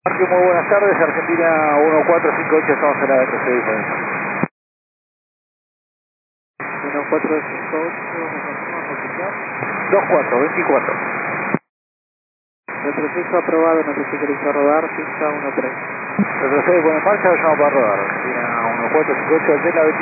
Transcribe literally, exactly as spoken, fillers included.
Muy buenas tardes, Argentina uno cuatro cinco ocho, estamos en la B T C disponible. uno cuatro cinco ocho, ¿me confirma posición? dos cuatro veinticuatro. Retroceso aprobado, no sé si queréis rodar, pista uno tres. Retrocede con en marcha, lo llamo para rodar. Argentina uno cuatro cinco ocho, de la B T C.